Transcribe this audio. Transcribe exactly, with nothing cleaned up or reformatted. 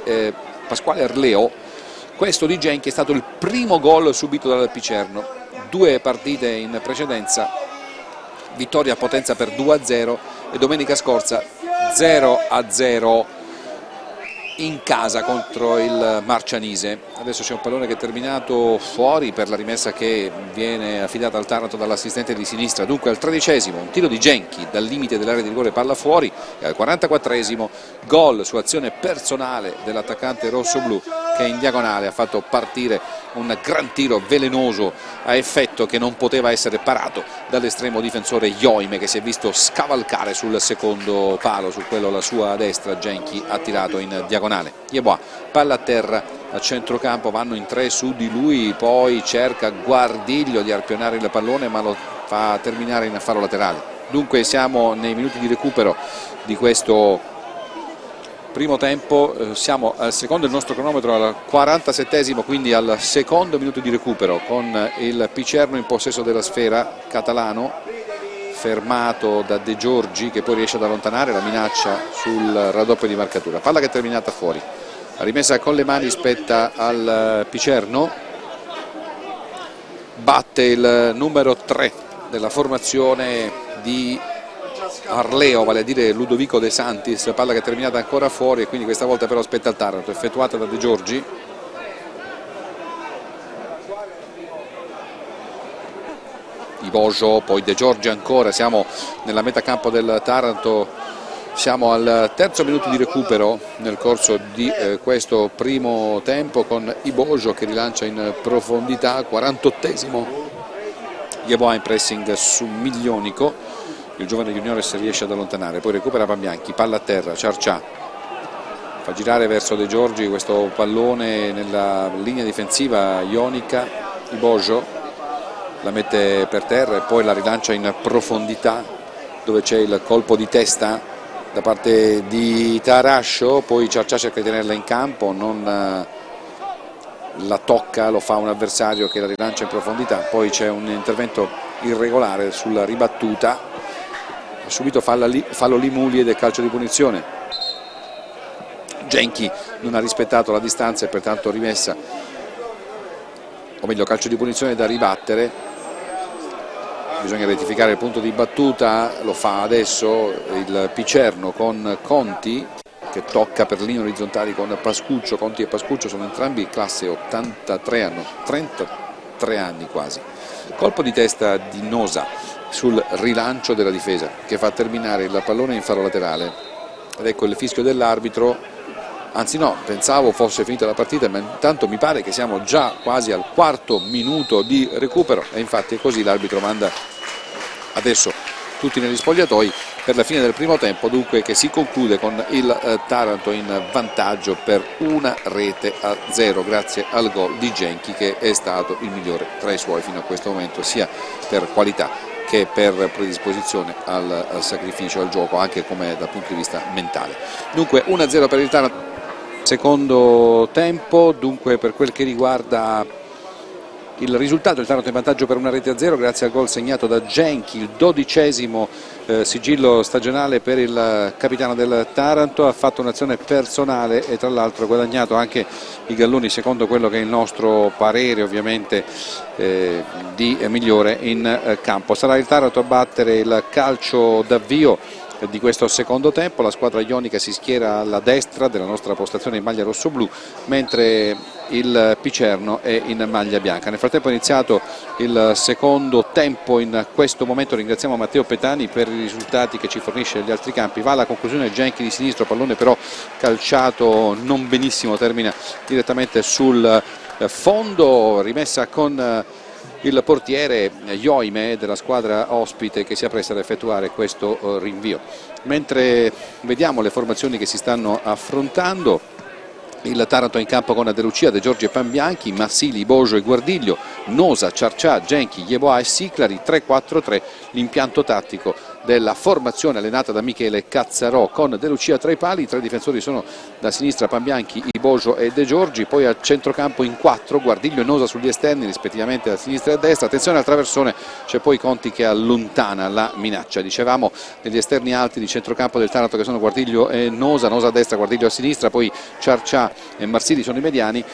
eh, Pasquale Arleo. Questo di Genchi è stato il primo gol subito dal Picerno, due partite in precedenza, vittoria a Potenza per due a zero e domenica scorsa zero a zero in casa contro il Marcianise. Adesso c'è un pallone che è terminato fuori per la rimessa che viene affidata al Taranto dall'assistente di sinistra. Dunque al tredicesimo un tiro di Genchi dal limite dell'area di rigore, palla fuori, e al quarantaquattresimo gol su azione personale dell'attaccante rossoblu che in diagonale ha fatto partire un gran tiro velenoso a effetto che non poteva essere parato dall'estremo difensore Ioime, che si è visto scavalcare sul secondo palo, su quello alla sua destra. Genchi ha tirato in diagonale. Yeboah, palla a terra a centrocampo, vanno in tre su di lui, poi cerca Guardiglio di arpionare il pallone ma lo fa terminare in faro laterale. Dunque siamo nei minuti di recupero di questo primo tempo, eh, siamo al secondo del nostro cronometro, al quarantasettesimo, quindi al secondo minuto di recupero, con il Picerno in possesso della sfera. Catalano fermato da De Giorgi, che poi riesce ad allontanare la minaccia sul raddoppio di marcatura. Palla che è terminata fuori, la rimessa con le mani spetta al Picerno, batte il numero tre della formazione di Arleo, vale a dire Ludovico De Santis. Palla che è terminata ancora fuori e quindi questa volta però spetta al Taranto, effettuata da De Giorgi. Ibojo, poi De Giorgi ancora, siamo nella metà campo del Taranto, siamo al terzo minuto di recupero nel corso di eh, questo primo tempo, con Ibojo che rilancia in profondità, quarantottesimo, Yeboah in pressing su Miglionico, il giovane Juniores riesce ad allontanare, poi recupera Pambianchi, palla a terra, Ciarcià fa girare verso De Giorgi questo pallone nella linea difensiva ionica. Ibojo la mette per terra e poi la rilancia in profondità, dove c'è il colpo di testa da parte di Tarascio, poi Ciarcià cerca di tenerla in campo, non la tocca, lo fa un avversario che la rilancia in profondità, poi c'è un intervento irregolare sulla ribattuta, subito fallo lì Muli ed è calcio di punizione. Genchi non ha rispettato la distanza e pertanto rimessa, o meglio calcio di punizione da ribattere. Bisogna rettificare il punto di battuta, lo fa adesso il Picerno con Conti che tocca per linee orizzontali con Pascuccio. Conti e Pascuccio sono entrambi classe ottantatré, hanno trentatré anni quasi. Colpo di testa di Nosa sul rilancio della difesa che fa terminare il pallone in faro laterale, ed ecco il fischio dell'arbitro, anzi no, pensavo fosse finita la partita, ma intanto mi pare che siamo già quasi al quarto minuto di recupero e infatti è così. L'arbitro manda adesso tutti negli spogliatoi per la fine del primo tempo, dunque, che si conclude con il eh, Taranto in vantaggio per una rete a zero grazie al gol di Genchi, che è stato il migliore tra i suoi fino a questo momento, sia per qualità che per predisposizione al, al sacrificio, al gioco, anche come dal punto di vista mentale. Dunque uno a zero per il Taranto secondo tempo. Dunque per quel che riguarda il risultato, il Taranto in vantaggio per una rete a zero grazie al gol segnato da Genchi, il dodicesimo eh, sigillo stagionale per il capitano del Taranto. Ha fatto un'azione personale e tra l'altro ha guadagnato anche i galloni secondo quello che è il nostro parere, ovviamente eh, di migliore in eh, campo. Sarà il Taranto a battere il calcio d'avvio di questo secondo tempo. La squadra ionica si schiera alla destra della nostra postazione in maglia rossoblu, mentre il Picerno è in maglia bianca. Nel frattempo è iniziato il secondo tempo. In questo momento ringraziamo Matteo Petani per i risultati che ci fornisce negli altri campi. Va alla conclusione Genchi di sinistro, pallone però calciato non benissimo, termina direttamente sul fondo, rimessa con il portiere Ioime della squadra ospite che si appresta ad effettuare questo rinvio. Mentre vediamo le formazioni che si stanno affrontando, il Taranto è in campo con De Lucia, De Giorgi e Pambianchi, Massili, Bojo e Guardiglio, Nosa, Ciarcià, Genchi, Yeboah e Siclari, tre quattro tre l'impianto tattico della formazione allenata da Michele Cazzarò, con De Lucia tra i pali. I tre difensori sono da sinistra Pambianchi, Ibojo e De Giorgi, poi a centrocampo in quattro Guardiglio e Nosa sugli esterni rispettivamente da sinistra e a destra. Attenzione al traversone, c'è poi Conti che allontana la minaccia. Dicevamo degli esterni alti di centrocampo del Taranto che sono Guardiglio e Nosa, Nosa a destra, Guardiglio a sinistra, poi Ciarcià e Marsili sono i mediani,